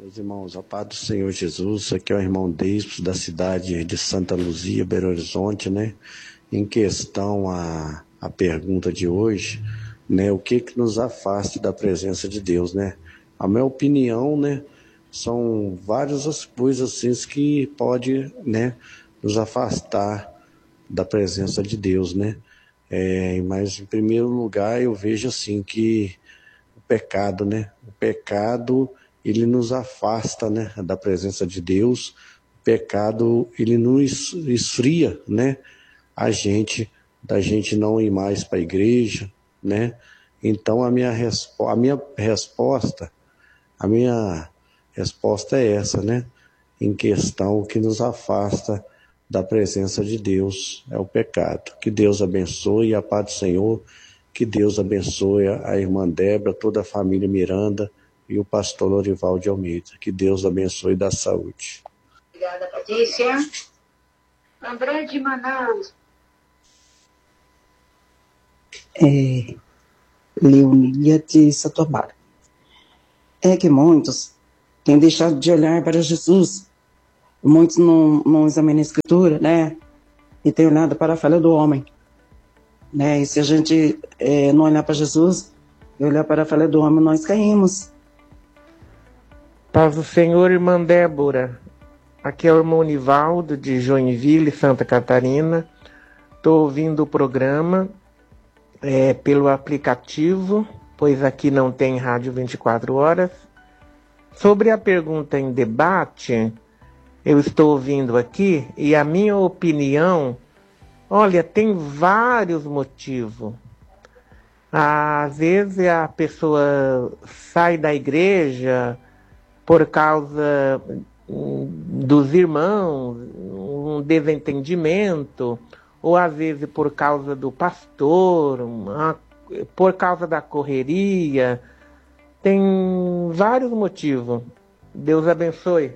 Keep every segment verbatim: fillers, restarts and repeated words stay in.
Meus irmãos, a paz do Senhor Jesus, aqui é o irmão Deispo, da cidade de Santa Luzia, Belo Horizonte, né? Em questão a, a pergunta de hoje, né? O que que nos afasta da presença de Deus, né? A minha opinião, né? São várias as coisas assim que pode, né? Nos afastar da presença de Deus, né? É, mas em primeiro lugar eu vejo assim que o pecado, né? O pecado, ele nos afasta, né, da presença de Deus. O pecado, ele nos esfria, né, a gente, da gente não ir mais para a igreja, né? Então a minha, respo- a minha resposta, a minha resposta é essa, né? Em questão, o que nos afasta da presença de Deus é o pecado. Que Deus abençoe a paz do Senhor, que Deus abençoe a irmã Débora, toda a família Miranda e o pastor Lorival de Almeida. Que Deus abençoe e dá saúde. Obrigada, Patrícia. André de Manaus. É, Leonília de Satuapara. É que muitos têm deixado de olhar para Jesus. Muitos não, não examinam a Escritura, né? E têm olhado para a falha do homem. Né? E se a gente é, não olhar para Jesus e olhar para a falha do homem, nós caímos. Paz do Senhor, irmã Débora. Aqui é o irmão Nivaldo, de Joinville, Santa Catarina. Estou ouvindo o programa é, pelo aplicativo, pois aqui não tem rádio vinte e quatro horas. Sobre a pergunta em debate, eu estou ouvindo aqui e a minha opinião, olha, tem vários motivos. Às vezes a pessoa sai da igreja por causa dos irmãos, um desentendimento, ou às vezes por causa do pastor, uma, por causa da correria. Tem vários motivos. Deus abençoe.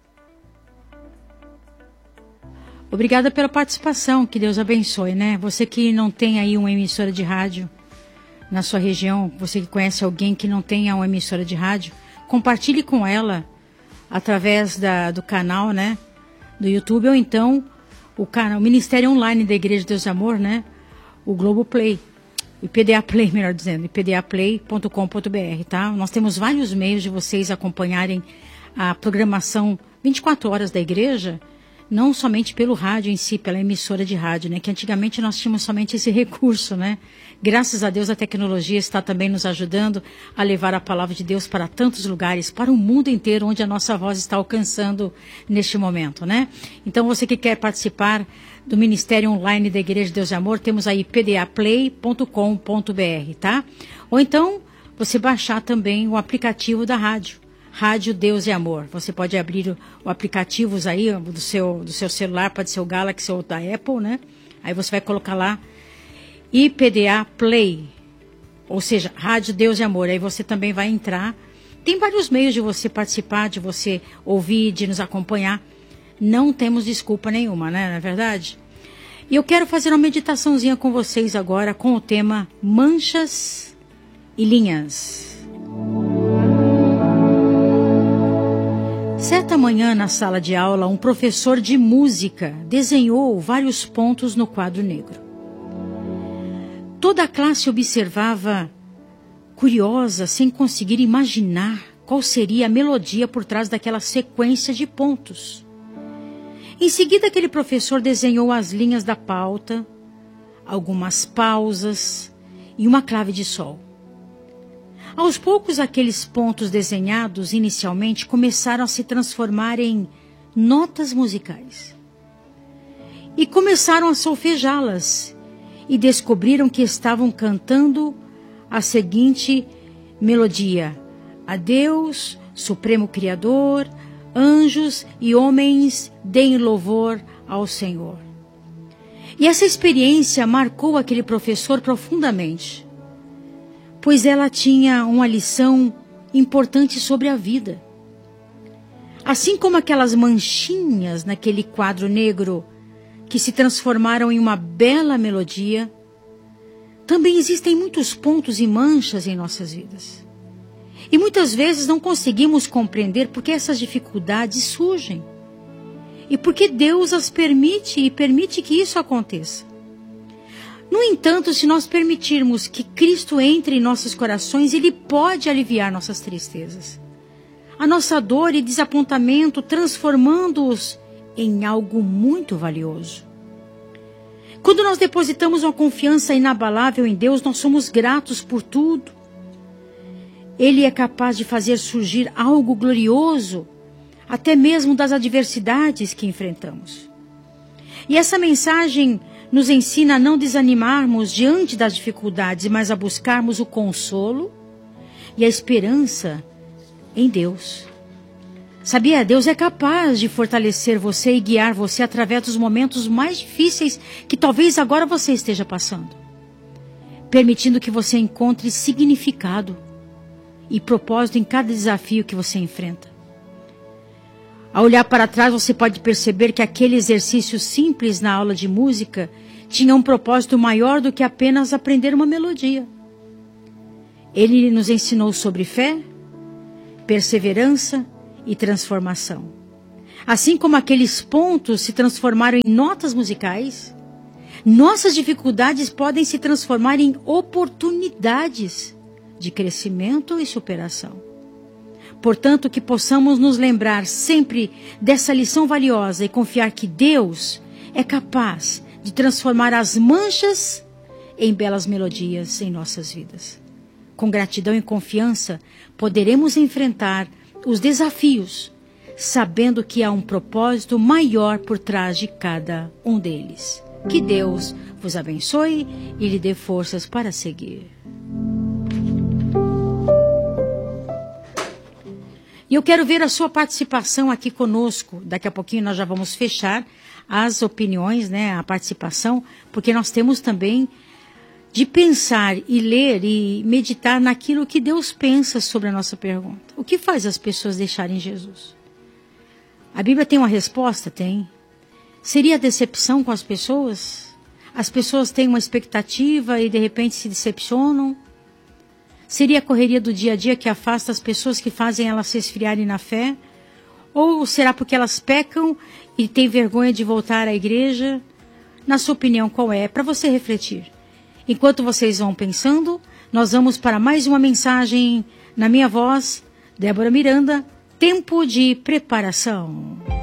Obrigada pela participação, que Deus abençoe, né? Você que não tem aí uma emissora de rádio na sua região, você que conhece alguém que não tenha uma emissora de rádio, compartilhe com ela através da, do canal, né, do YouTube, ou então o canal, o Ministério Online da Igreja de Deus e Amor, né, o Globo Play, o I P D A Play, melhor dizendo, I P D A play ponto com ponto b r, tá? Nós temos vários meios de vocês acompanharem a programação vinte e quatro horas da igreja, não somente pelo rádio em si, pela emissora de rádio, né? Que antigamente nós tínhamos somente esse recurso, né? Graças a Deus a tecnologia está também nos ajudando a levar a palavra de Deus para tantos lugares, para o mundo inteiro, onde a nossa voz está alcançando neste momento, né? Então você que quer participar do Ministério Online da Igreja de Deus e Amor, temos aí I P D A play ponto com ponto b r, tá? Ou então você baixar também o aplicativo da rádio. Rádio Deus e Amor. Você pode abrir o, o aplicativo aí do seu, do seu celular, pode ser o Galaxy ou da Apple, né? Aí você vai colocar lá I P D A Play, ou seja, Rádio Deus e Amor. Aí você também vai entrar. Tem vários meios de você participar, de você ouvir, de nos acompanhar. Não temos desculpa nenhuma, né? Não é verdade? E eu quero fazer uma meditaçãozinha com vocês agora com o tema Manchas e Linhas. Certa manhã, na sala de aula, um professor de música desenhou vários pontos no quadro negro. Toda a classe observava, curiosa, sem conseguir imaginar qual seria a melodia por trás daquela sequência de pontos. Em seguida, aquele professor desenhou as linhas da pauta, algumas pausas e uma clave de sol. Aos poucos, aqueles pontos desenhados inicialmente começaram a se transformar em notas musicais. E começaram a solfejá-las e descobriram que estavam cantando a seguinte melodia: a Deus, Supremo Criador, anjos e homens, deem louvor ao Senhor. E essa experiência marcou aquele professor profundamente, pois ela tinha uma lição importante sobre a vida. Assim como aquelas manchinhas naquele quadro negro que se transformaram em uma bela melodia, também existem muitos pontos e manchas em nossas vidas. E muitas vezes não conseguimos compreender por que essas dificuldades surgem. E por que Deus as permite e permite que isso aconteça. No entanto, se nós permitirmos que Cristo entre em nossos corações, Ele pode aliviar nossas tristezas, a nossa dor e desapontamento, transformando-os em algo muito valioso. Quando nós depositamos uma confiança inabalável em Deus, nós somos gratos por tudo. Ele é capaz de fazer surgir algo glorioso, até mesmo das adversidades que enfrentamos. E essa mensagem nos ensina a não desanimarmos diante das dificuldades, mas a buscarmos o consolo e a esperança em Deus. Sabia? Deus é capaz de fortalecer você e guiar você através dos momentos mais difíceis que talvez agora você esteja passando, permitindo que você encontre significado e propósito em cada desafio que você enfrenta. Ao olhar para trás, você pode perceber que aquele exercício simples na aula de música tinha um propósito maior do que apenas aprender uma melodia. Ele nos ensinou sobre fé, perseverança e transformação. Assim como aqueles pontos se transformaram em notas musicais, nossas dificuldades podem se transformar em oportunidades de crescimento e superação. Portanto, que possamos nos lembrar sempre dessa lição valiosa e confiar que Deus é capaz de transformar as manchas em belas melodias em nossas vidas. Com gratidão e confiança, poderemos enfrentar os desafios, sabendo que há um propósito maior por trás de cada um deles. Que Deus vos abençoe e lhe dê forças para seguir. E eu quero ver a sua participação aqui conosco. Daqui a pouquinho nós já vamos fechar as opiniões, né, a participação, porque nós temos também de pensar e ler e meditar naquilo que Deus pensa sobre a nossa pergunta. O que faz as pessoas deixarem Jesus? A Bíblia tem uma resposta? Tem. Seria decepção com as pessoas? As pessoas têm uma expectativa e de repente se decepcionam? Seria a correria do dia a dia que afasta as pessoas que fazem elas se esfriarem na fé? Ou será porque elas pecam e têm vergonha de voltar à igreja? Na sua opinião, qual é? Para você refletir. Enquanto vocês vão pensando, nós vamos para mais uma mensagem na minha voz, Débora Miranda, Tempo de Preparação.